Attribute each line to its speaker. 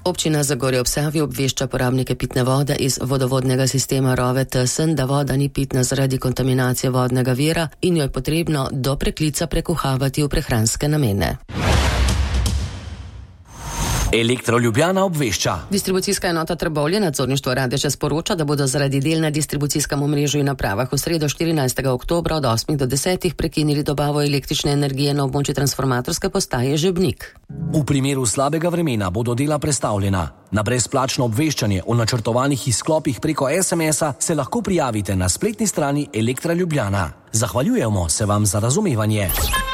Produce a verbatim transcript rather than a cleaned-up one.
Speaker 1: Občina Zagorje ob Savi obvešča porabnike pitne vode iz vodovodnega sistema Rove Tesen, da voda ni pitna zaradi kontaminacije vodnega vira in jo je potrebno do preklica prekuhavati v prehranske namene.
Speaker 2: Elektro Ljubljana obvešča.
Speaker 1: Distribucijska enota Trbovlje nadzorništvo Radeče sporoča, da bodo zaradi del na distribucijskem omrežju in napravah v sredo štirinajstega oktobra od osmih do desetih prekinili dobavo električne energije na območju transformatorske postaje Žebnik.
Speaker 2: V primeru slabega vremena bodo dela prestavljena. Na brezplačno obveščanje o načrtovanih izklopih preko es em es-a se lahko prijavite na spletni strani Elektra Ljubljana. Zahvaljujemo se vam za razumevanje.